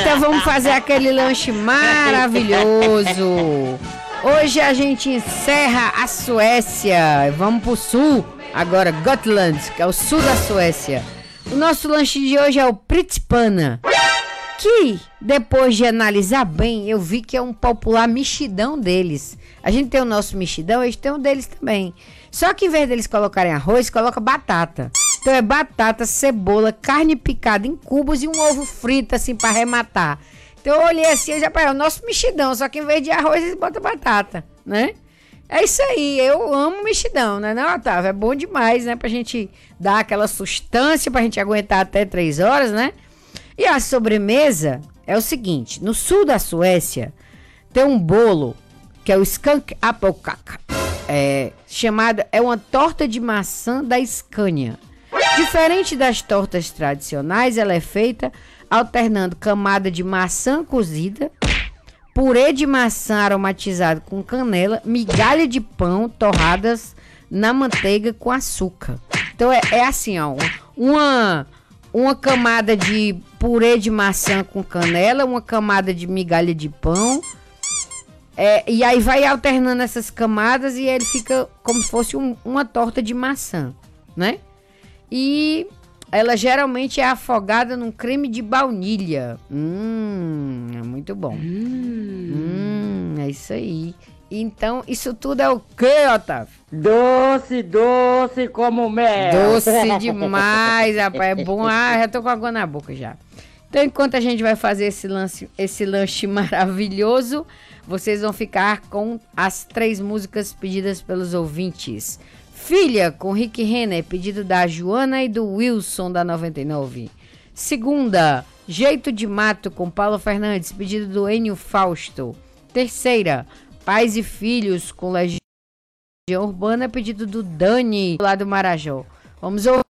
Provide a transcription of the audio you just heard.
Então vamos fazer aquele lanche maravilhoso. Hoje a gente encerra a Suécia. Vamos pro sul. Agora Gotland, que é o sul da Suécia. O nosso lanche de hoje é o Pritzpanna, que depois de analisar bem, eu vi que é um popular mexidão deles. A gente tem o nosso mexidão, eles têm o deles também. Só que em vez deles colocarem arroz, coloca batata. Então é batata, cebola, carne picada em cubos e um ovo frito assim para arrematar. Então eu olhei assim, eu já falei, é o nosso mexidão, só que em vez de arroz eles botam batata, né? É isso aí, eu amo mexidão, né, não, Otávio? É bom demais, né, pra gente dar aquela sustância, pra gente aguentar até 3 horas, né? E a sobremesa é o seguinte, no sul da Suécia tem um bolo que é o Skunk Appelkaka, é uma torta de maçã da Scania. Diferente das tortas tradicionais, ela é feita alternando camada de maçã cozida, purê de maçã aromatizado com canela, migalha de pão torradas na manteiga com açúcar. Então é assim, ó, uma camada de purê de maçã com canela, uma camada de migalha de pão, e aí vai alternando essas camadas e ele fica como se fosse uma torta de maçã, né? E ela geralmente é afogada num creme de baunilha. É muito bom. É isso aí. Então, isso tudo é o quê, Otávio? Doce como mel. Doce demais, rapaz. É bom. Já tô com água na boca já. Então, enquanto a gente vai fazer esse lanche maravilhoso, vocês vão ficar com as 3 músicas pedidas pelos ouvintes. Filha, com Rick Renner, pedido da Joana e do Wilson, da 99. Segunda, Jeito de Mato, com Paulo Fernandes, pedido do Enio Fausto. Terceira, Pais e Filhos, com Legião Urbana, pedido do Dani, lá do Marajó. Vamos ouvir.